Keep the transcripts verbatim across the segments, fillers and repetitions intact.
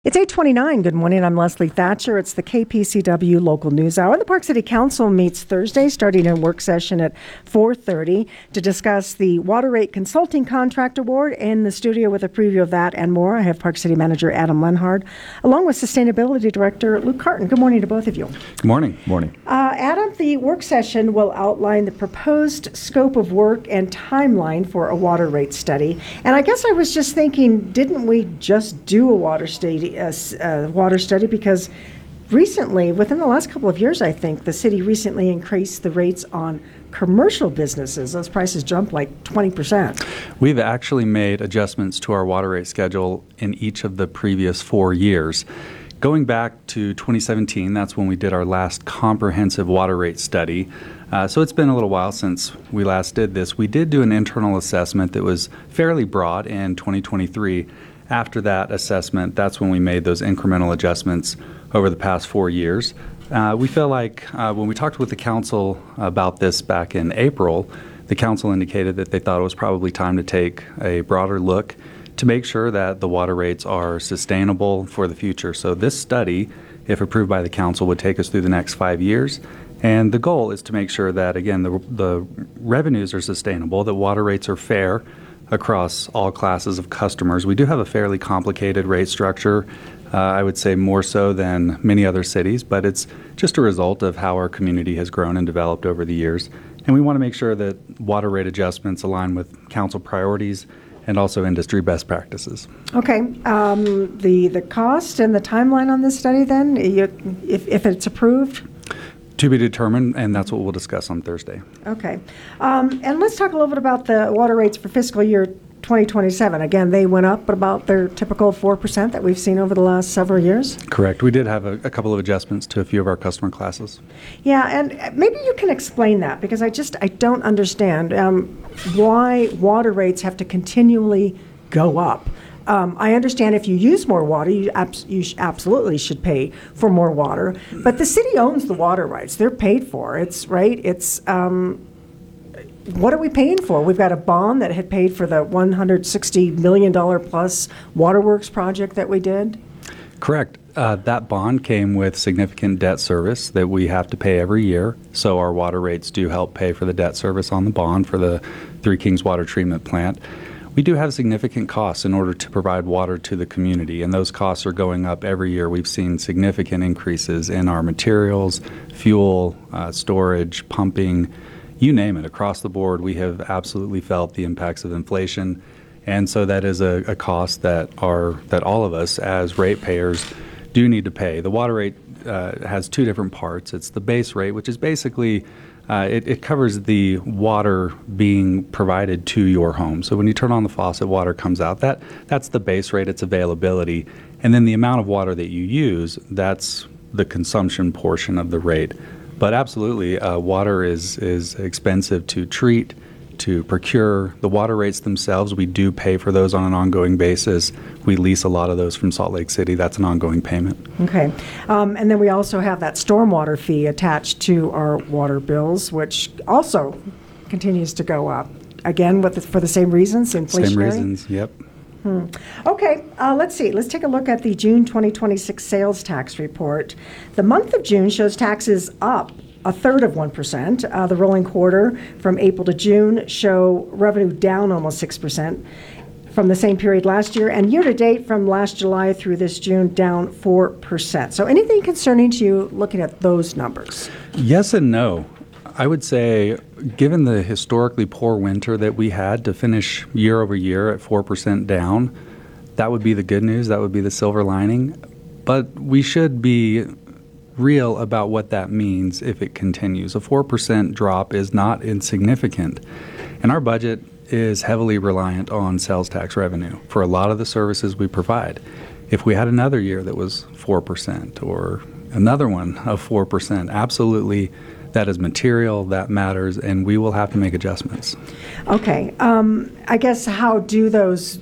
It's eight twenty-nine. Good morning. I'm Leslie Thatcher. It's the K P C W Local News Hour. The Park City Council meets Thursday, starting a work session at four thirty to discuss the Water Rate Consulting Contract Award. In the studio with a preview of that and more, I have Park City Manager Adam Lenhard, along with Sustainability Director Luke Carton. Good morning to both of you. Good morning. Morning. Uh, Adam, the work session will outline the proposed scope of work and timeline for a water rate study. And I guess I was just thinking, didn't we just do a water study? A, a water study because recently, within the last couple of years, I think, the city recently increased the rates on commercial businesses. Those prices jumped like twenty percent. We've actually made adjustments to our water rate schedule in each of the previous four years. Going back to twenty seventeen, that's when we did our last comprehensive water rate study. Uh, so it's been a little while since we last did this. We did do an internal assessment that was fairly broad in twenty twenty-three. After that assessment, that's when we made those incremental adjustments over the past four years. Uh, we feel like uh, when we talked with the council about this back in April, the council indicated that they thought it was probably time to take a broader look to make sure that the water rates are sustainable for the future. So this study, if approved by the council, would take us through the next five years. And the goal is to make sure that, again, the, the revenues are sustainable, that water rates are fair across all classes of customers. We do have a fairly complicated rate structure, uh, I would say more so than many other cities, but it's just a result of how our community has grown and developed over the years. And we want to make sure that water rate adjustments align with council priorities and also industry best practices. Okay. Um, the, the cost and the timeline on this study then, you, if, if it's approved? To be determined, and that's what we'll discuss on Thursday. Okay. Um, and let's talk a little bit about the water rates for fiscal year twenty twenty-seven. Again, they went up about their typical four percent that we've seen over the last several years. Correct. We did have a, a couple of adjustments to a few of our customer classes. Yeah, and maybe you can explain that, because I just, I don't understand um, why water rates have to continually go up. Um, I understand if you use more water, you, abs- you sh- absolutely should pay for more water. But the city owns the water rights; they're paid for. It's right. It's um, what are we paying for? We've got a bond that had paid for the one hundred sixty million dollars plus waterworks project that we did. Correct. Uh, that bond came with significant debt service that we have to pay every year. So our water rates do help pay for the debt service on the bond for the Three Kings Water Treatment Plant. We do have significant costs in order to provide water to the community, and those costs are going up every year. We've seen significant increases in our materials, fuel, uh, storage, pumping, you name it. Across the board, we have absolutely felt the impacts of inflation, and so that is a, a cost that are that all of us as ratepayers do need to pay. The water rate uh, has two different parts. It's the base rate, which is basically Uh, it, it covers the water being provided to your home. So when you turn on the faucet, water comes out. That that's the base rate, its availability. And then the amount of water that you use, that's the consumption portion of the rate. But absolutely, uh, water is, is expensive to treat, to procure. The water rates themselves, we do pay for those on an ongoing basis. We lease a lot of those from Salt Lake City. That's an ongoing payment. Okay. Um, and then we also have that stormwater fee attached to our water bills, which also continues to go up. Again, with the, for the same reasons, inflationary? Same reasons, yep. Hmm. Okay, uh, let's see. Let's take a look at the June twenty twenty-six sales tax report. The month of June shows taxes up a third of one percent. Uh, the rolling quarter from April to June show revenue down almost six percent from the same period last year. And year-to-date from last July through this June, down four percent. So anything concerning to you looking at those numbers? Yes and no. I would say, given the historically poor winter that we had, to finish year over year at four percent down, that would be the good news. That would be the silver lining. But we should be real about what that means if it continues. A four percent drop is not insignificant. And our budget is heavily reliant on sales tax revenue for a lot of the services we provide. If we had another year that was four percent or another one of four percent, absolutely that is material, that matters, and we will have to make adjustments. Okay. Um, I guess how do those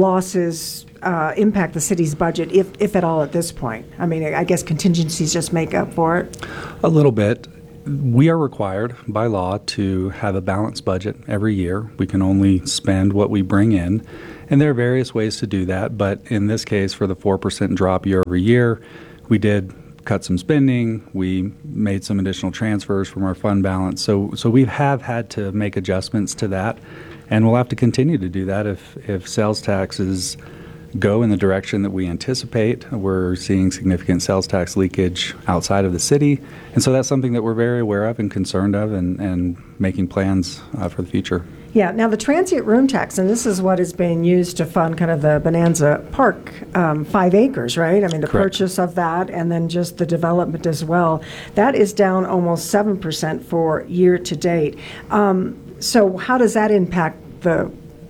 losses uh, impact the city's budget, if, if at all, at this point? I mean, I guess contingencies just make up for it? A little bit. We are required by law to have a balanced budget every year. We can only spend what we bring in. And there are various ways to do that, but in this case, for the four percent drop year over year, we did cut some spending. We made some additional transfers from our fund balance. So so we have had to make adjustments to that, and we'll have to continue to do that if, if sales taxes go in the direction that we anticipate. We're seeing significant sales tax leakage outside of the city, and so that's something that we're very aware of and concerned of, and, and making plans uh, for the future. Yeah, now the transient room tax, and this is what is being used to fund kind of the Bonanza Park, um, five acres, right? I mean, the Correct. purchase of that and then just the development as well. That is down almost seven percent for year to date. Um, so how does that impact the,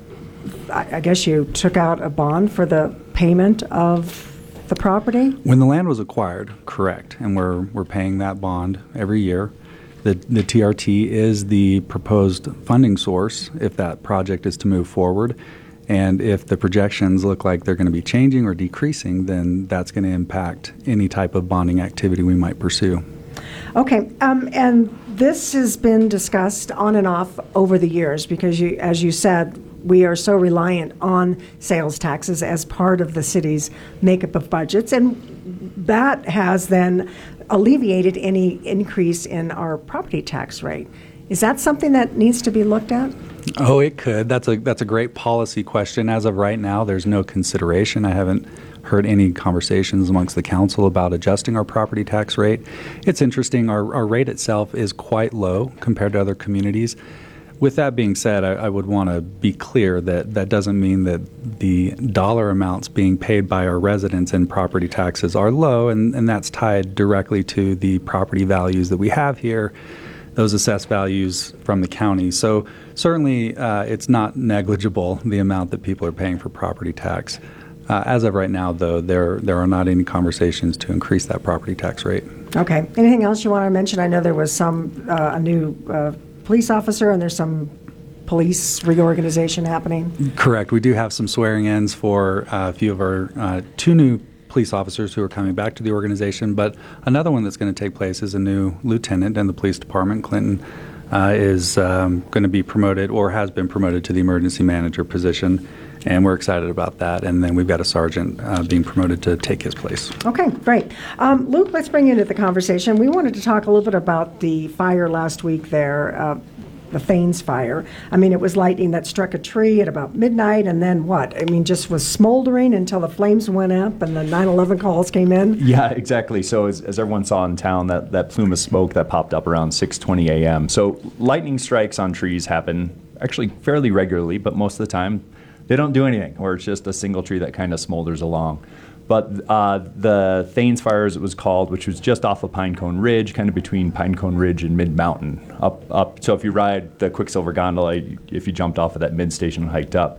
I I guess you took out a bond for the payment of the property? When the land was acquired, correct, and we're we're paying that bond every year. The, the T R T is the proposed funding source if that project is to move forward. And if the projections look like they're going to be changing or decreasing, then that's going to impact any type of bonding activity we might pursue. Okay, um, and this has been discussed on and off over the years because, you, as you said, we are so reliant on sales taxes as part of the city's makeup of budgets, and that has then alleviated any increase in our property tax rate. Is that something that needs to be looked at? Oh, it could. That's a that's a great policy question. As of right now, there's no consideration. I haven't heard any conversations amongst the council about adjusting our property tax rate. It's interesting. Our, our rate itself is quite low compared to other communities. With that being said, I, I would want to be clear that that doesn't mean that the dollar amounts being paid by our residents in property taxes are low, and, and that's tied directly to the property values that we have here, those assessed values from the county. So certainly uh, it's not negligible, the amount that people are paying for property tax. Uh, as of right now, though, there there are not any conversations to increase that property tax rate. Okay. Anything else you want to mention? I know there was some, uh, a new uh, police officer, and there's some police reorganization happening. Correct. We do have some swearing-ins for uh, a few of our uh, two new police officers who are coming back to the organization, but another one that's going to take place is a new lieutenant in the police department. Clinton uh, is um, going to be promoted or has been promoted to the emergency manager position, and we're excited about that. And then we've got a sergeant uh, being promoted to take his place. Okay, great. Um, Luke, let's bring you into the conversation. We wanted to talk a little bit about the fire last week there, uh, the Thanes fire. I mean, it was lightning that struck a tree at about midnight, and then what? I mean, just was smoldering until the flames went up and the nine eleven calls came in? Yeah, exactly. So as, as everyone saw in town, that, that plume of smoke that popped up around six twenty a.m. So lightning strikes on trees happen actually fairly regularly, but most of the time they don't do anything, or it's just a single tree that kind of smolders along. But uh, the Thanes fire, as it was called, which was just off of Pinecone Ridge, kind of between Pinecone Ridge and Mid-Mountain, up, up. So if you ride the Quicksilver gondola, if you jumped off of that mid-station and hiked up.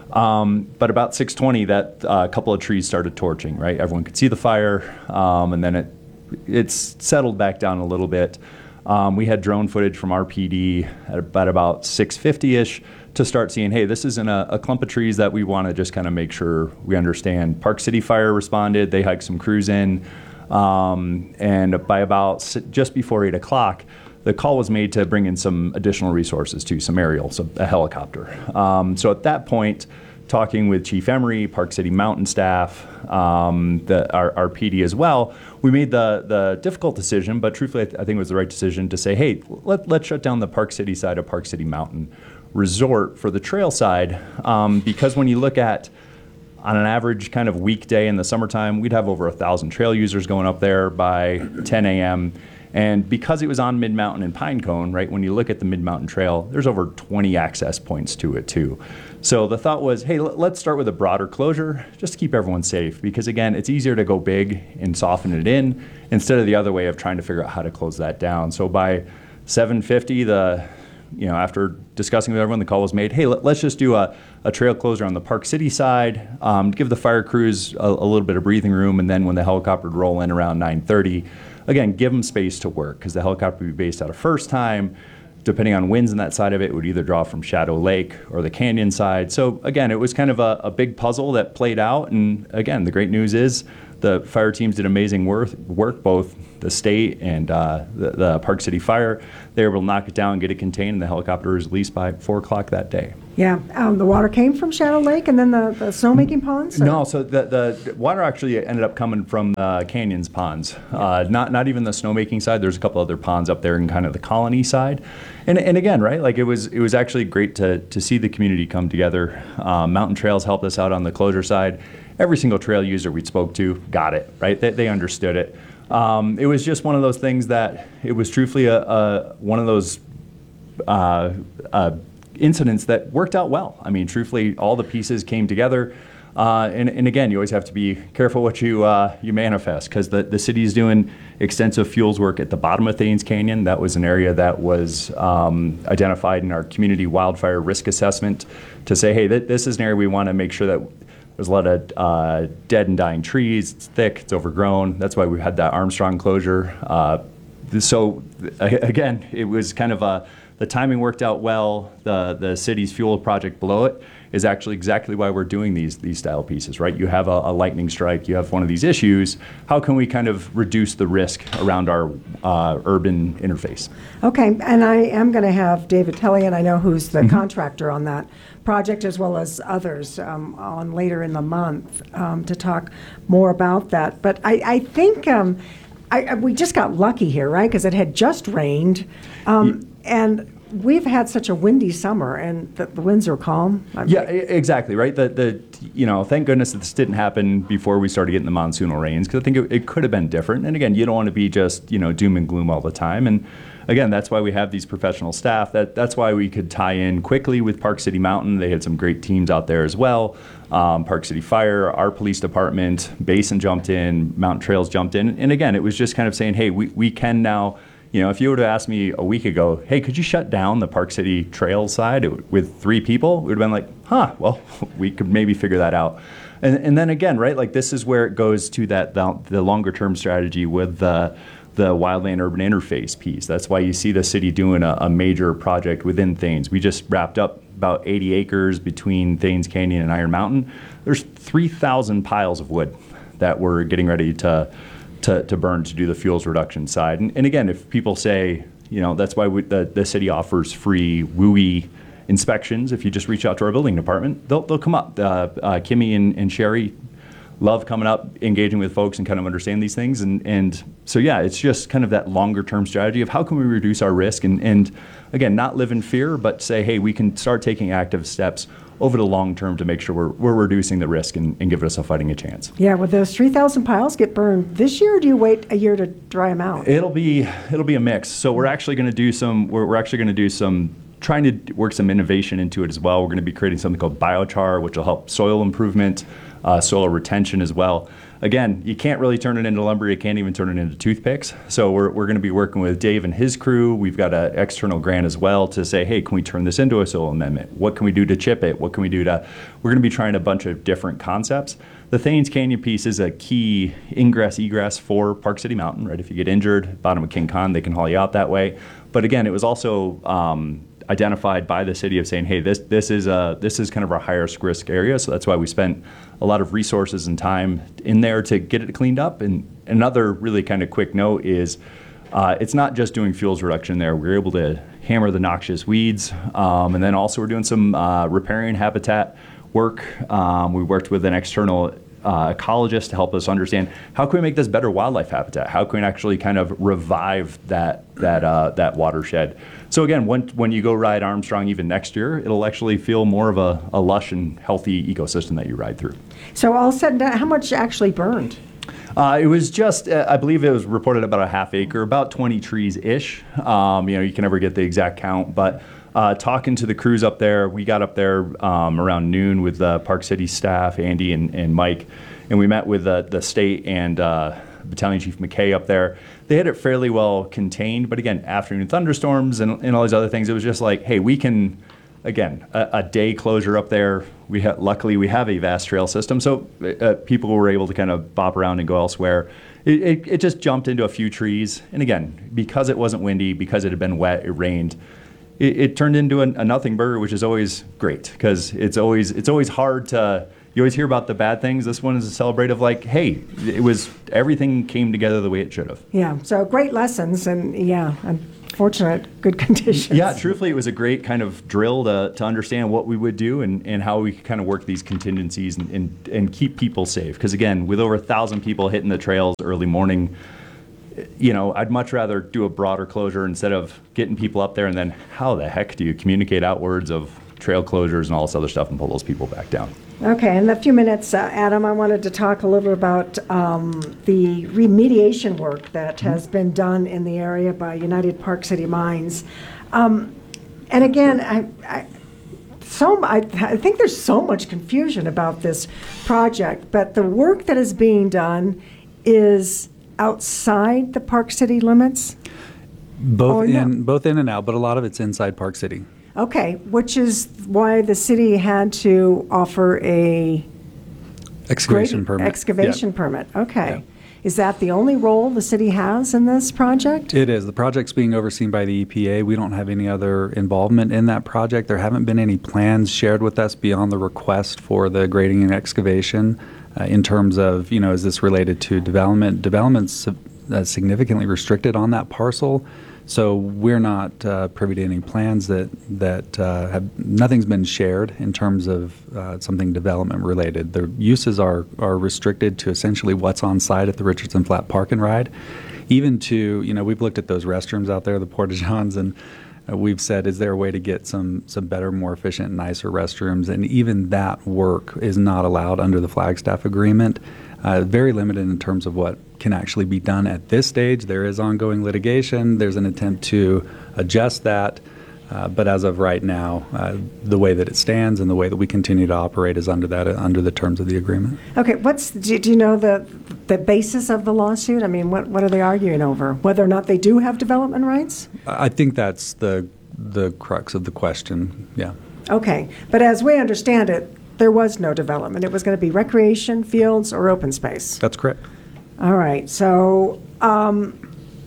Um, but about six twenty, that a uh, couple of trees started torching, right? Everyone could see the fire, um, and then it it's settled back down a little bit. Um, we had drone footage from R P D at about, about six fifty-ish to start seeing, hey, this isn't a, a clump of trees that we want to just kind of make sure we understand. Park City Fire responded. They hiked some crews in. Um, and by about just before eight o'clock, the call was made to bring in some additional resources too, some aerial, so a helicopter. Um, so at that point, talking with Chief Emery, Park City Mountain staff, um, the, our, our P D as well, we made the, the difficult decision, but truthfully, I, th- I think it was the right decision to say, hey, let, let's shut down the Park City side of Park City Mountain Resort for the trail side, um, because when you look at on an average kind of weekday in the summertime, we'd have over a thousand trail users going up there by ten a.m. And because it was on Mid-Mountain and Pinecone, right, when you look at the Mid-Mountain Trail, there's over twenty access points to it too. So the thought was, hey, let's start with a broader closure just to keep everyone safe, because again, it's easier to go big and soften it in instead of the other way of trying to figure out how to close that down. So by seven fifty, the you know, after discussing with everyone, the call was made, hey, let, let's just do a, a trail closure on the Park City side, um, give the fire crews a, a little bit of breathing room, and then when the helicopter would roll in around nine thirty, again, give them space to work, because the helicopter would be based out of First Time. Depending on winds on that side of it, it would either draw from Shadow Lake or the canyon side. So again, it was kind of a, a big puzzle that played out, and again, the great news is the fire teams did amazing work, work both the state and uh, the, the Park City Fire. They were able to knock it down, get it contained, and the helicopter was released by four o'clock that day. Yeah, um, the water came from Shadow Lake and then the, the snowmaking ponds? or- No, so the, the water actually ended up coming from the Canyons ponds, uh, not not even the snowmaking side. There's a couple other ponds up there in kind of the colony side, and and again, right, like it was it was actually great to to see the community come together. Um, Mountain Trails helped us out on the closure side. Every single trail user we spoke to got it, right? They, they understood it. Um, it was just one of those things that it was truthfully a, a one of those. Uh, uh, incidents that worked out well. I mean, truthfully, all the pieces came together. Uh, and, and again, you always have to be careful what you uh, you manifest, because the, the city is doing extensive fuels work at the bottom of Thames Canyon. That was an area that was um, identified in our community wildfire risk assessment to say, hey, th- this is an area we want to make sure that there's a lot of uh, dead and dying trees. It's thick, it's overgrown. That's why we had that Armstrong closure. Uh, so again, it was kind of a the timing worked out well. The the city's fuel project below it is actually exactly why we're doing these these style pieces, right? You have a, a lightning strike, you have one of these issues. How can we kind of reduce the risk around our uh, urban interface? Okay, and I am going to have David Telly, and I know who's the contractor on that project, as well as others, um, on later in the month um, to talk more about that. But I, I think um, I, I- we just got lucky here, right? Because it had just rained. Um, And we've had such a windy summer, and the, the winds are calm. I- Yeah, e- exactly, right? The, the, you know, thank goodness that this didn't happen before we started getting the monsoonal rains, because I think it, it could have been different. And again, you don't want to be just, you know, doom and gloom all the time. And again, that's why we have these professional staff. That That's why we could tie in quickly with Park City Mountain. They had some great teams out there as well. Um, Park City Fire, our police department, Basin jumped in, Mountain Trails jumped in. And again, it was just kind of saying, hey, we, we can now. You know, if you would have asked me a week ago, hey, could you shut down the Park City Trails side with three people? We would have been like, huh, well, we could maybe figure that out. And, and then again, right, like this is where it goes to that the, the longer term strategy with the the wildland urban interface piece. That's why you see the city doing a, a major project within Thames. We just wrapped up about eighty acres between Thames Canyon and Iron Mountain. There's three thousand piles of wood that we're getting ready to To, to burn to do the fuels reduction side. And, and again, if people say, you know, that's why we, the, the city offers free W U I inspections. If you just reach out to our building department, they'll, they'll come up. Uh, uh, Kimmy and, and Sherry love coming up, engaging with folks and kind of understand these things. And, and so, yeah, it's just kind of that longer term strategy of how can we reduce our risk and, and again, not live in fear, but say, hey, we can start taking active steps over the long term to make sure we're, we're reducing the risk and, and give us a fighting a chance. Yeah, will those three thousand piles get burned this year, or do you wait a year to dry them out? It'll be it'll be a mix. So we're actually going to do some we're, we're actually going to do some trying to work some innovation into it as well. We're going to be creating something called biochar, which will help soil improvement, uh, soil retention as well. Again, you can't really turn it into lumber. You can't even turn it into toothpicks. So we're, we're going to be working with Dave and his crew. We've got an external grant as well to say, hey, can we turn this into a soil amendment? What can we do to chip it? What can we do to, we're going to be trying a bunch of different concepts. The Thames Canyon piece is a key ingress, egress for Park City Mountain, right? If you get injured, bottom of King Khan, they can haul you out that way. But again, it was also um, identified by the city of saying, hey, this this is a this is kind of our highest risk area. So that's why we spent a lot of resources and time in there to get it cleaned up. And another really kind of quick note is uh, it's not just doing fuels reduction there. We were able to hammer the noxious weeds. Um, and then also we're doing some uh, riparian habitat work. Um, we worked with an external uh, ecologist to help us understand how can we make this better wildlife habitat? How can we actually kind of revive that that uh, that watershed? So again, when when you go ride Armstrong even next year, it'll actually feel more of a, a lush and healthy ecosystem that you ride through. So all said and done, how much actually burned? Uh, it was just, uh, I believe it was reported about a half acre, about twenty trees-ish. Um, you know, you can never get the exact count, but uh, talking to the crews up there, we got up there um, around noon with the Park City staff, Andy and, and Mike, and we met with uh, the state and uh, Battalion Chief McKay up there. They had it fairly well contained, but again, afternoon thunderstorms and, and all these other things, it was just like, hey, we can, again, a, a day closure up there. We ha- luckily we have a vast trail system, so uh, people were able to kind of bop around and go elsewhere. It, it, it just jumped into a few trees, and again, because it wasn't windy, because it had been wet, it rained. It, it turned into a, a nothing burger, which is always great because it's always it's always hard to. You always hear about the bad things. This one is a celebrative, like, hey, it was everything came together the way it should have. Yeah, so great lessons, and yeah, and fortunate, good conditions. Yeah, truthfully, it was a great kind of drill to, to understand what we would do and, and how we could kind of work these contingencies and, and, and keep people safe. Because again, with over a thousand people hitting the trails early morning, you know, I'd much rather do a broader closure instead of getting people up there and then how the heck do you communicate outwards of trail closures and all this other stuff and pull those people back down. Okay, in a few minutes, uh, Adam, I wanted to talk a little about um, the remediation work that has been done in the area by United Park City Mines. Um, and again, I, I, so I, I think there's so much confusion about this project, but the work that is being done is outside the Park City limits? Both Or no? in both in and out, but a lot of it's inside Park City. Okay, which is why the city had to offer a Excavation great permit. excavation Yeah. permit. Okay. Yeah. Is that the only role the city has in this project? It is. The project's being overseen by the E P A. We don't have any other involvement in that project. There haven't been any plans shared with us beyond the request for the grading and excavation uh, in terms of, you know, is this related to development? Development's uh, significantly restricted on that parcel. So we're not uh, privy to any plans that that uh, have nothing's been shared in terms of uh, something development related. The uses are are restricted to essentially what's on site at the Richardson Flat Park and Ride. Even to, you know, we've looked at those restrooms out there, the porta johns, and uh, we've said, is there a way to get some some better, more efficient, nicer restrooms? And even that work is not allowed under the Flagstaff agreement. Uh, very limited in terms of what can actually be done at this stage. There is ongoing litigation. There's an attempt to adjust that. Uh, but as of right now, uh, the way that it stands and the way that we continue to operate is under that, uh, under the terms of the agreement. Okay, what's, do, do you know the the basis of the lawsuit? I mean, what, what are they arguing over? Whether or not they do have development rights? I think that's the the crux of the question, yeah. Okay, but as we understand it, there was no development. It was going to be recreation, fields, or open space. That's correct. All right, so um,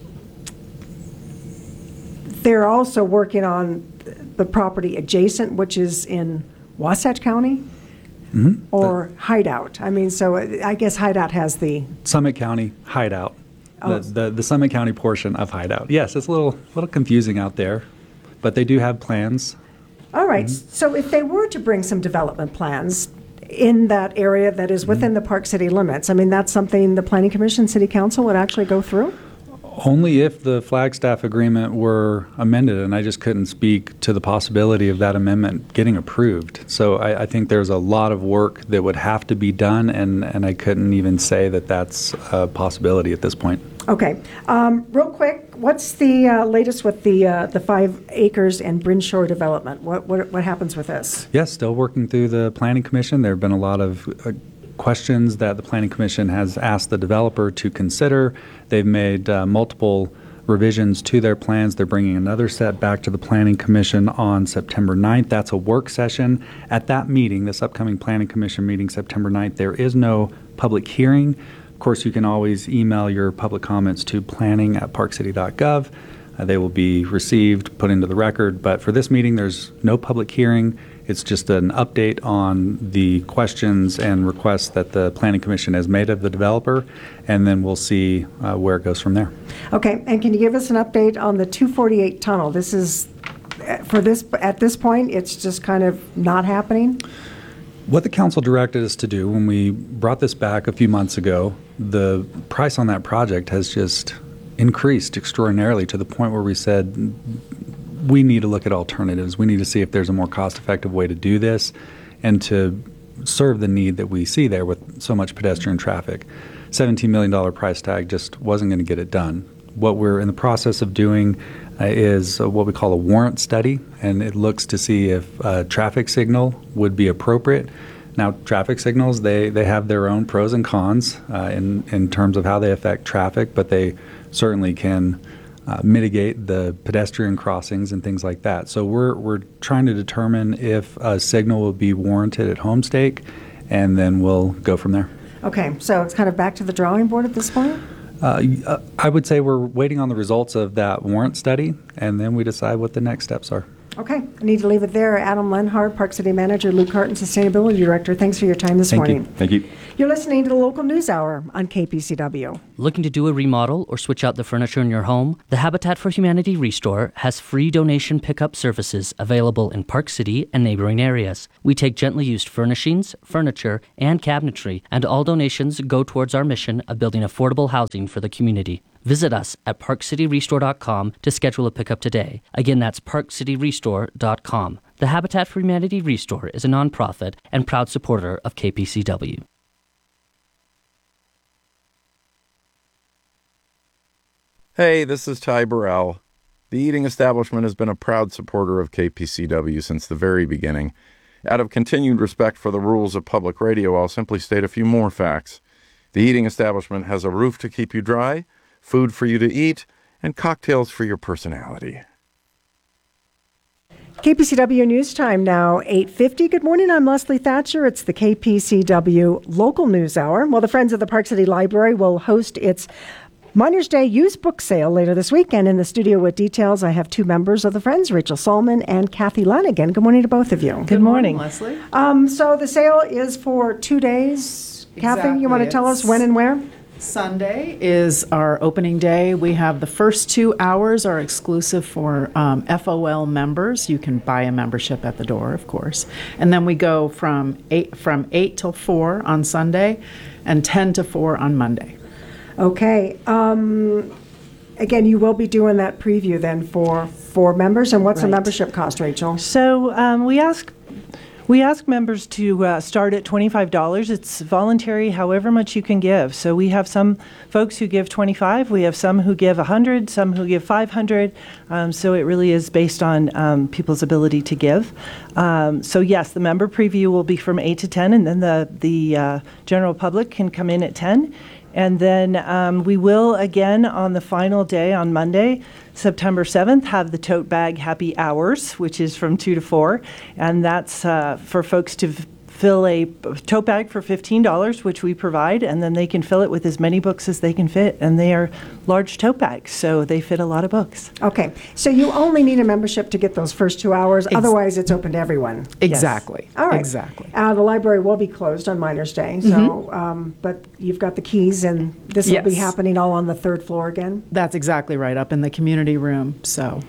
they're also working on the property adjacent, which is in Wasatch County, Mm-hmm. or Hideout. I mean, so I guess Hideout has the, Summit County Hideout, Oh. the, the the Summit County portion of Hideout. Yes, it's a little little confusing out there, but they do have plans. all right, so if they were to bring some development plans in that area that is within the Park City limits, I mean, that's something the Planning Commission, City Council would actually go through? Only if the Flagstaff agreement were amended, and I just couldn't speak to the possibility of that amendment getting approved. So I, I think there's a lot of work that would have to be done, and, and I couldn't even say that that's a possibility at this point. Okay, um, real quick, what's the uh, latest with the uh, the five acres and Brinshore development? What, what what happens with this? Yes, still working through the Planning Commission. There have been a lot of uh, questions that the Planning Commission has asked the developer to consider. They've made uh, multiple revisions to their plans. They're bringing another set back to the Planning Commission on September ninth. That's a work session. At that meeting, this upcoming Planning Commission meeting, September ninth, there is no public hearing. Of course, you can always email your public comments to planning at park city dot gov. Uh, they will be received, put into the record. But for this meeting, there's no public hearing. It's just an update on the questions and requests that the Planning Commission has made of the developer, and then we'll see uh, where it goes from there. Okay, and can you give us an update on the two forty-eight tunnel? This is, uh, for this, at this point, it's just kind of not happening? What the council directed us to do when we brought this back a few months ago, the price on that project has just increased extraordinarily to the point where we said, we need to look at alternatives. We need to see if there's a more cost-effective way to do this and to serve the need that we see there with so much pedestrian traffic. seventeen million dollars price tag just wasn't going to get it done. What we're in the process of doing uh, is uh, what we call a warrant study, and it looks to see if a traffic signal would be appropriate. Now, traffic signals, they, they have their own pros and cons uh, in, in terms of how they affect traffic, but they certainly can Uh, mitigate the pedestrian crossings and things like that. So we're we're trying to determine if a signal will be warranted at Homestake, and then we'll go from there. Okay, so it's kind of back to the drawing board at this point? Uh, I would say we're waiting on the results of that warrant study, and then we decide what the next steps are. Okay, I need to leave it there. Adam Lenhard, Park City Manager, Luke Harton, Sustainability Director. Thanks for your time this Thank morning. you. Thank you. You're listening to the Local News Hour on K P C W. Looking to do a remodel or switch out the furniture in your home? The Habitat for Humanity Restore has free donation pickup services available in Park City and neighboring areas. We take gently used furnishings, furniture, and cabinetry, and all donations go towards our mission of building affordable housing for the community. Visit us at park city restore dot com to schedule a pickup today. Again, that's park city restore dot com. The Habitat for Humanity Restore is a nonprofit and proud supporter of K P C W. Hey, this is Ty Burrell. The Eating Establishment has been a proud supporter of K P C W since the very beginning. Out of continued respect for the rules of public radio, I'll simply state a few more facts. The Eating Establishment has a roof to keep you dry, food for you to eat, and cocktails for your personality. K P C W News Time now, eight fifty. Good morning, I'm Leslie Thatcher. It's the K P C W Local News Hour. Well, the Friends of the Park City Library will host its Miners' Day used book sale later this week. And in the studio with details, I have two members of the Friends, Rachel Solomon and Kathy Lanigan. Good morning to both of you. Good, Good morning, morning, Leslie. Um, so the sale is for two days. Exactly. Kathy, you want to tell us when and where? Sunday is our opening day. We have the first two hours are exclusive for um, F O L members. You can buy a membership at the door, of course. And then we go from eight from eight till four on Sunday, and ten to four on Monday. Okay. Um, again, you will be doing that preview then for for members. And what's Right. the membership cost, Rachel? So um, we ask we ask members to uh, start at twenty-five dollars. It's voluntary, however much you can give. So we have some folks who give twenty-five dollars. We have some who give one hundred dollars, some who give five hundred dollars. Um, so it really is based on um, people's ability to give. Um, so yes, the member preview will be from eight to ten, and then the, the uh, general public can come in at ten. And then um, we will, again, on the final day, on Monday, September seventh, have the Tote Bag Happy Hours, which is from two to four. And that's uh, for folks to f- fill a tote bag for fifteen dollars, which we provide, and then they can fill it with as many books as they can fit. And they are large tote bags, so they fit a lot of books. Okay. So you only need a membership to get those first two hours. Ex- Otherwise, it's open to everyone. Exactly. Yes. All right. Exactly. Uh, the library will be closed on Miners' Day, so Mm-hmm. um, but you've got the keys, and this will be Yes. happening all on the third floor again. That's exactly right, up in the community room. So,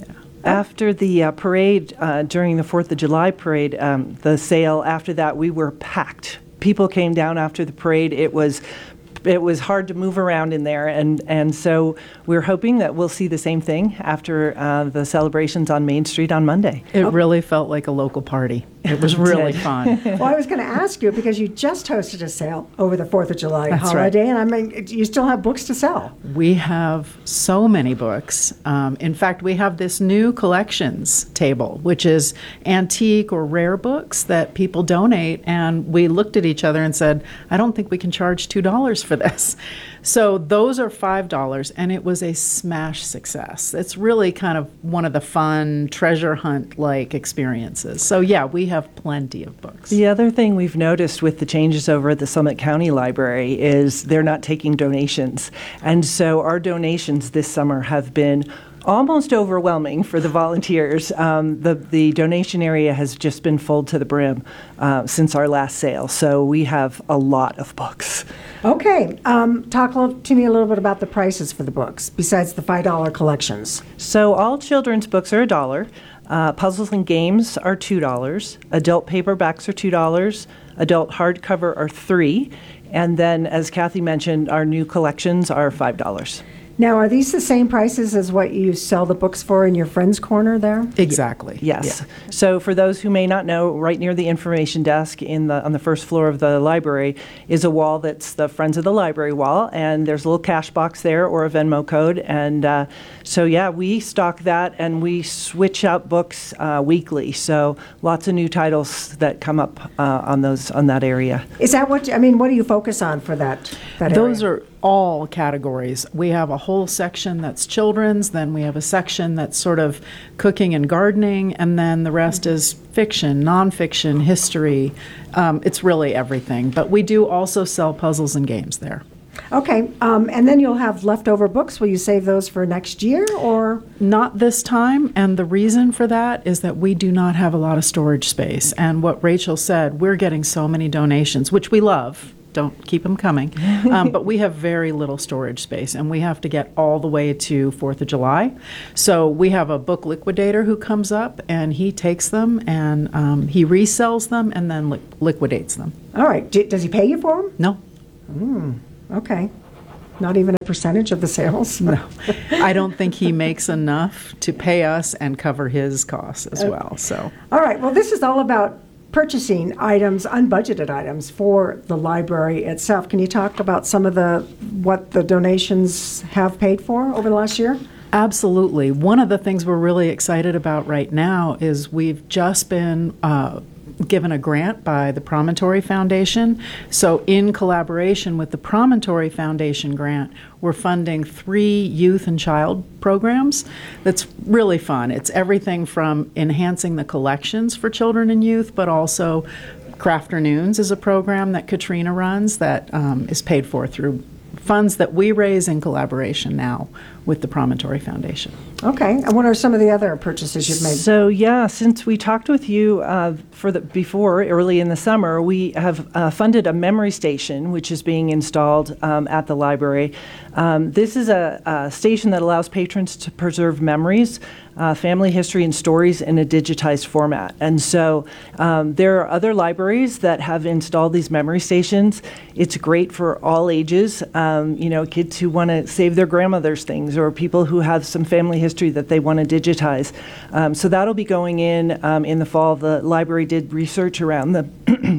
After the uh, parade, uh, during the fourth of July parade, um, the sale, after that, we were packed. People came down after the parade. It was it was hard to move around in there, and, and so we're hoping that we'll see the same thing after uh, the celebrations on Main Street on Monday. it really felt like a local party. It was really did. fun. Well, I was going to ask you, because you just hosted a sale over the fourth of July That's right. holiday, and I mean, you still have books to sell. We have so many books. Um, in fact, we have this new collections table, which is antique or rare books that people donate. And we looked at each other and said, I don't think we can charge two dollars for this. So those are five dollars, and it was a smash success. It's really kind of one of the fun treasure hunt-like experiences. So yeah, we have plenty of books. The other thing we've noticed with the changes over at the Summit County Library is they're not taking donations. And so our donations this summer have been almost overwhelming for the volunteers. Um, the, the donation area has just been full to the brim uh, since our last sale. So we have a lot of books. Okay. Um, talk a little- to me a little bit about the prices for the books, besides the five dollar collections. So all children's books are a dollar. Uh, puzzles and games are two dollars. Adult paperbacks are two dollars. Adult hardcover are three dollars. And then, as Kathy mentioned, our new collections are five dollars. Now, are these the same prices as what you sell the books for in your Friends Corner there? Exactly. Yes. So for those who may not know, right near the information desk in the on the first floor of the library is a wall that's the Friends of the Library wall, and there's a little cash box there or a Venmo code. And uh, so, yeah, we stock that, and we switch out books uh, weekly. So lots of new titles that come up uh, on those on that area. Is that what, you- I mean, what do you focus on for that, that Those area? are all categories. We have a whole section that's children's, then we have a section that's sort of cooking and gardening, and then the rest is fiction, nonfiction, history. Um, it's really everything. But we do also sell puzzles and games there. Okay, um, and then you'll have leftover books. Will you save those for next year, or? Not this time, and the reason for that is that we do not have a lot of storage space. And what Rachel said, we're getting so many donations, which we love. Don't keep them coming. Um, but we have very little storage space, and we have to get all the way to fourth of July. So we have a book liquidator who comes up, and he takes them, and um, he resells them, and then li- liquidates them. All right. Do, does he pay you for them? No. Okay. Not even a percentage of the sales? No. I don't think he makes enough to pay us and cover his costs as well. So. All right. Well, this is all about purchasing items, unbudgeted items for the library itself. Can you talk about some of the, what the donations have paid for over the last year? Absolutely. One of the things we're really excited about right now is we've just been uh, given a grant by the Promontory Foundation. So in collaboration with the Promontory Foundation grant, we're funding three youth and child programs. That's really fun. It's everything from enhancing the collections for children and youth, but also Crafternoons is a program that Katrina runs that um, is paid for through funds that we raise in collaboration now with the Promontory Foundation. Okay. And what are some of the other purchases you've made? So yeah, since we talked with you uh, for the before early in the summer, we have uh, funded a memory station which is being installed um, at the library. Um, this is a, a station that allows patrons to preserve memories, uh, family history, and stories in a digitized format. And so um, there are other libraries that have installed these memory stations. It's great for all ages. Um, you know, kids who want to save their grandmother's things, or people who have some family history that they want to digitize. Um, so that'll be going in um, in the fall. The library did research around the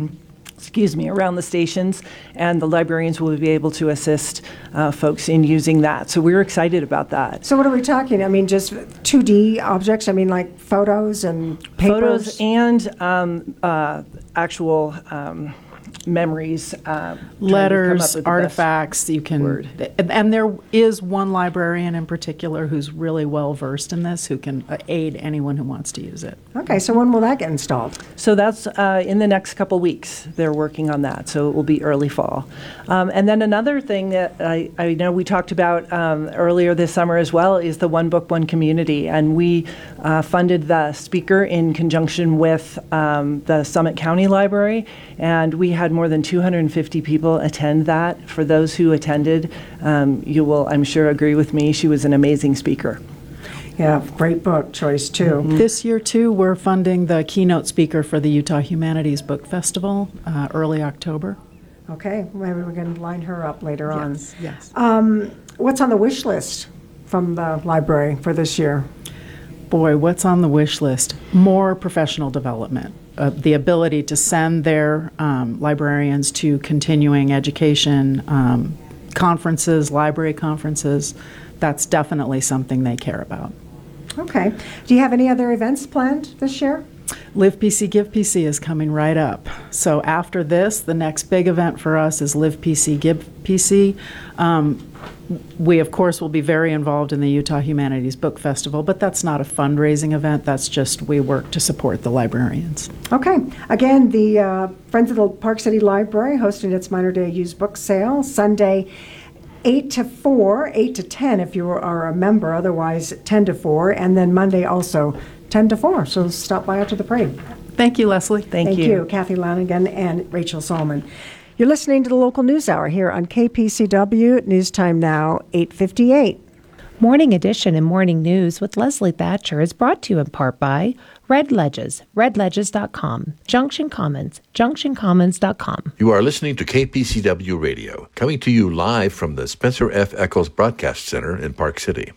excuse me, around the stations, and the librarians will be able to assist uh, folks in using that. So we're excited about that. So what are we talking? I mean, just two D objects? I mean, like photos and papers? Photos and um, uh, actual um, memories. Uh, trying to come up Letters, with the best artifacts, you can, word. and, and there is one librarian in particular who's really well versed in this, who can uh, aid anyone who wants to use it. Okay, so when will that get installed? So that's uh, in the next couple weeks. They're working on that, so it will be early fall. Um, and then another thing that I, I know we talked about um, earlier this summer as well is the One Book, One Community. And we uh, funded the speaker in conjunction with um, the Summit County Library, and we had more than two hundred fifty people attend that. For those who attended, um, you will, I'm sure, agree with me, she was an amazing speaker. Yeah, great book choice, too. This year, too, we're funding the keynote speaker for the Utah Humanities Book Festival, uh, early October. Okay, maybe we can line her up later on. Yes, yes. Um, what's on the wish list from the library for this year? Boy, what's on the wish list? More professional development. Uh, the ability to send their um, librarians to continuing education, um, conferences, library conferences. That's definitely something they care about. Okay. Do you have any other events planned this year? Live P C, Give P C is coming right up. So after this, the next big event for us is Live P C, Give P C. Um, we, of course, will be very involved in the Utah Humanities Book Festival, but that's not a fundraising event. That's just we work to support the librarians. Okay. Again, the uh, Friends of the Park City Library hosting its Minor Day Used Book Sale Sunday, eight to four, eight to ten if you are a member, otherwise ten to four, and then Monday also ten to four. So stop by after the parade. Thank you, Leslie. Thank, Thank you, Kathy Lanigan and Rachel Solomon. You're listening to the Local News Hour here on K P C W. News time now, eight fifty-eight. Morning Edition and Morning News with Leslie Thatcher is brought to you in part by Red Ledges, red ledges dot com, Junction Commons, junction commons dot com. You are listening to K P C W Radio, coming to you live from the Spencer F. Eccles Broadcast Center in Park City.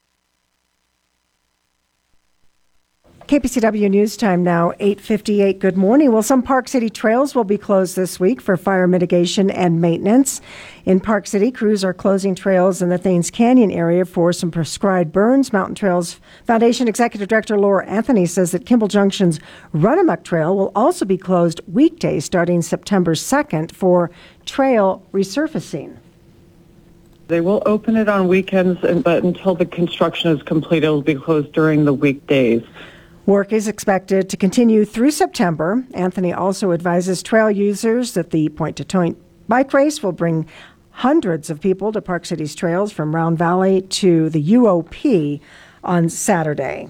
K P C W News time now, eight fifty-eight. Good morning. Well, some Park City trails will be closed this week for fire mitigation and maintenance. In Park City, crews are closing trails in the Thames Canyon area for some prescribed burns. Mountain Trails Foundation Executive Director Laura Anthony says that Kimball Junction's Runamuck Trail will also be closed weekdays starting September second for trail resurfacing. They will open it on weekends, but until the construction is complete, it will be closed during the weekdays. Work is expected to continue through September. Anthony also advises trail users that the point-to-point bike race will bring hundreds of people to Park City's trails from Round Valley to the U O P on Saturday.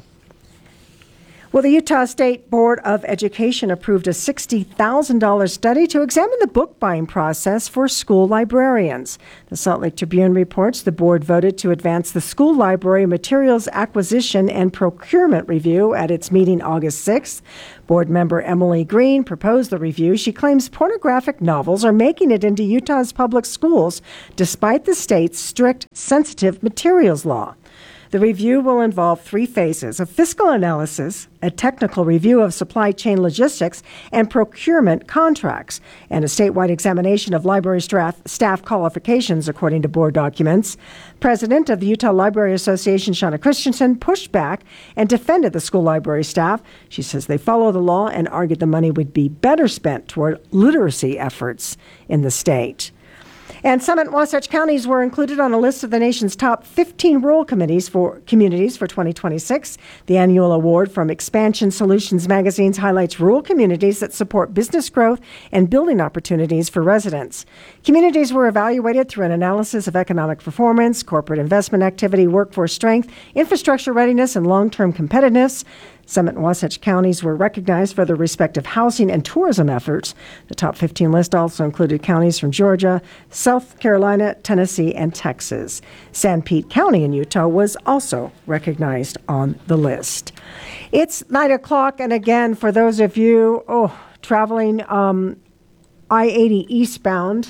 Well, the Utah State Board of Education approved a sixty thousand dollars study to examine the book buying process for school librarians. The Salt Lake Tribune reports the board voted to advance the school library materials acquisition and procurement review at its meeting August sixth. Board member Emily Green proposed the review. She claims pornographic novels are making it into Utah's public schools despite the state's strict sensitive materials law. The review will involve three phases: a fiscal analysis, a technical review of supply chain logistics and procurement contracts, and a statewide examination of library staff, staff qualifications, according to board documents. President of the Utah Library Association, Shauna Christensen, pushed back and defended the school library staff. She says they follow the law and argued the money would be better spent toward literacy efforts in the state. And Summit and Wasatch counties were included on a list of the nation's top fifteen rural committees for communities for twenty twenty-six. The annual award from Expansion Solutions magazines highlights rural communities that support business growth and building opportunities for residents. Communities were evaluated through an analysis of economic performance, corporate investment activity, workforce strength, infrastructure readiness, and long-term competitiveness. Summit and Wasatch counties were recognized for their respective housing and tourism efforts. The top fifteen list also included counties from Georgia, South Carolina, Tennessee, and Texas. San Pete County in Utah was also recognized on the list. It's nine o'clock, and again, for those of you oh, traveling um, I eighty eastbound,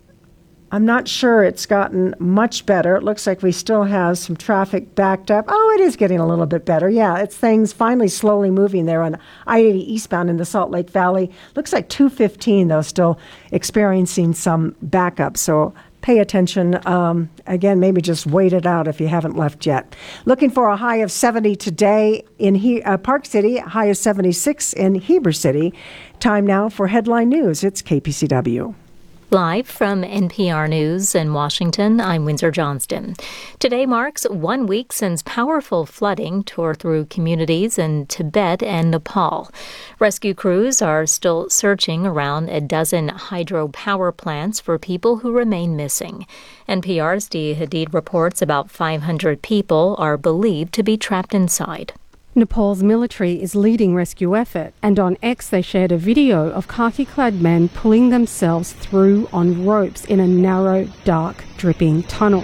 I'm not sure it's gotten much better. It looks like we still have some traffic backed up. Oh, it is getting a little bit better. Yeah, it's things finally slowly moving there on I eighty eastbound in the Salt Lake Valley. Looks like two fifteen, though, still experiencing some backup. So pay attention. Um, again, maybe just wait it out if you haven't left yet. Looking for a high of seventy today in he- uh, Park City, a high of seventy-six in Heber City. Time now for Headline News. It's K P C W. Live from N P R News in Washington, I'm Windsor Johnston. Today marks one week since powerful flooding tore through communities in Tibet and Nepal. Rescue crews are still searching around a dozen hydropower plants for people who remain missing. N P R's Dia Hadid reports about five hundred people are believed to be trapped inside. Nepal's military is leading rescue effort, and on X they shared a video of khaki-clad men pulling themselves through on ropes in a narrow, dark, dripping tunnel.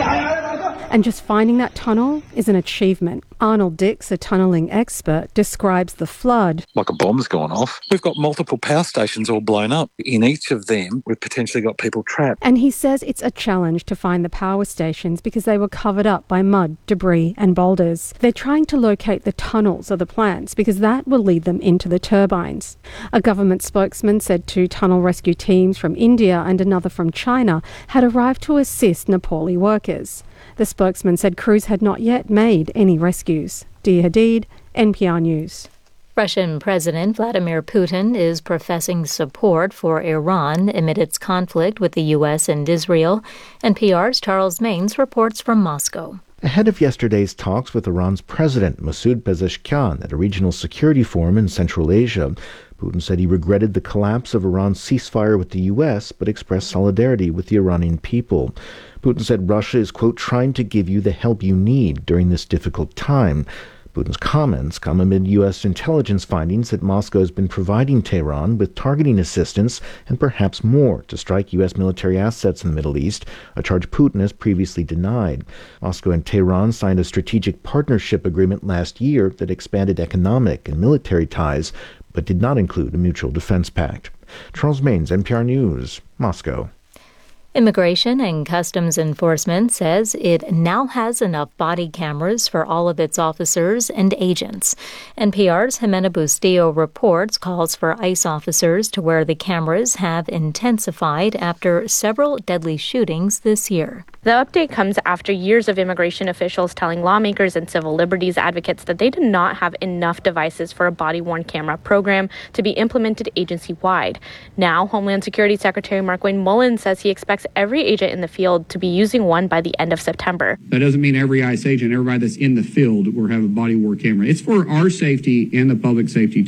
And just finding that tunnel is an achievement. Arnold Dix, a tunnelling expert, describes the flood. Like a bomb's gone off. We've got multiple power stations all blown up. In each of them, we've potentially got people trapped. And he says it's a challenge to find the power stations because they were covered up by mud, debris and boulders. They're trying to locate the tunnels of the plants because that will lead them into the turbines. A government spokesman said two tunnel rescue teams from India and another from China had arrived to assist Nepali workers. The spokesman said crews had not yet made any rescues. Dia Hadid, N P R News. Russian President Vladimir Putin is professing support for Iran amid its conflict with the U S and Israel. N P R's Charles Maines reports from Moscow. Ahead of yesterday's talks with Iran's president, Masoud Pezeshkian, at a regional security forum in Central Asia, Putin said he regretted the collapse of Iran's ceasefire with the U S, but expressed solidarity with the Iranian people. Putin said Russia is, quote, trying to give you the help you need during this difficult time. Putin's comments come amid U S intelligence findings that Moscow has been providing Tehran with targeting assistance and perhaps more to strike U S military assets in the Middle East, a charge Putin has previously denied. Moscow and Tehran signed a strategic partnership agreement last year that expanded economic and military ties, but did not include a mutual defense pact. Charles Maines, N P R News, Moscow. Immigration and Customs Enforcement says it now has enough body cameras for all of its officers and agents. N P R's Jimena Bustillo reports calls for ICE officers to wear the cameras have intensified after several deadly shootings this year. The update comes after years of immigration officials telling lawmakers and civil liberties advocates that they did not have enough devices for a body-worn camera program to be implemented agency-wide. Now, Homeland Security Secretary Markwayne Mullin says he expects every agent in the field to be using one by the end of September. That doesn't mean every ICE agent, everybody that's in the field will have a body-worn camera. It's for our safety and the public safety, too.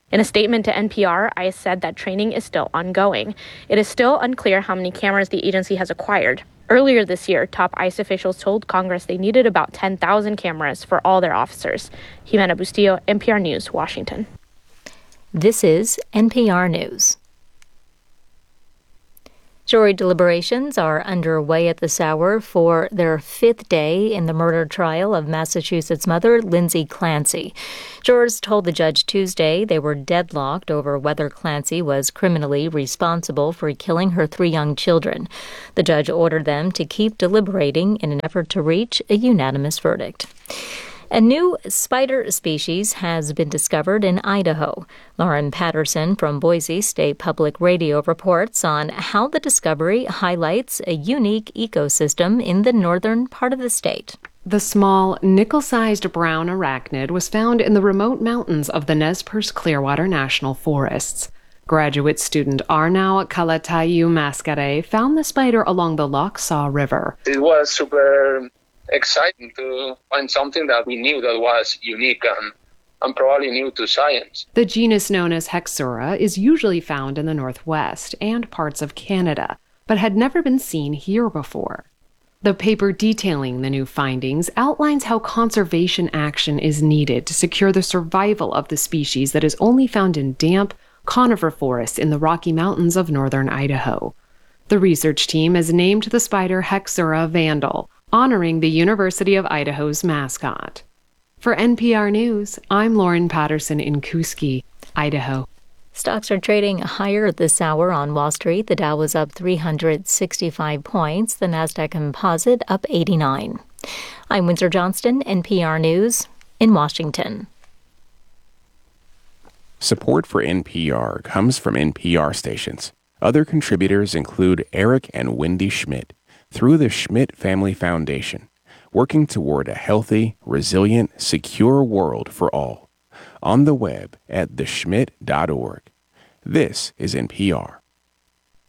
In a statement to N P R, ICE said that training is still ongoing. It is still unclear how many cameras the agency has acquired. Earlier this year, top ICE officials told Congress they needed about ten thousand cameras for all their officers. Jimena Bustillo, N P R News, Washington. This is N P R News. Jury deliberations are underway at this hour for their fifth day in the murder trial of Massachusetts mother Lindsay Clancy. Jurors told the judge Tuesday they were deadlocked over whether Clancy was criminally responsible for killing her three young children. The judge ordered them to keep deliberating in an effort to reach a unanimous verdict. A new spider species has been discovered in Idaho. Lauren Patterson from Boise State Public Radio reports on how the discovery highlights a unique ecosystem in the northern part of the state. The small, nickel-sized brown arachnid was found in the remote mountains of the Nez Perce Clearwater National Forests. Graduate student Arnau Kalatayu Mascare found the spider along the Lochsaw River. It was super exciting to find something that we knew that was unique and, and probably new to science. The genus known as Hexura is usually found in the Northwest and parts of Canada, but had never been seen here before. The paper detailing the new findings outlines how conservation action is needed to secure the survival of the species that is only found in damp conifer forests in the Rocky Mountains of northern Idaho. The research team has named the spider Hexura vandal, honoring the University of Idaho's mascot. For N P R News, I'm Lauren Patterson in Kuski, Idaho. Stocks are trading higher this hour on Wall Street. The Dow was up three hundred sixty-five points. The Nasdaq Composite up eighty-nine. I'm Windsor Johnston, N P R News in Washington. Support for N P R comes from N P R stations. Other contributors include Eric and Wendy Schmidt through the Schmidt Family Foundation, working toward a healthy, resilient, secure world for all. On the web at the schmidt dot org. This is N P R.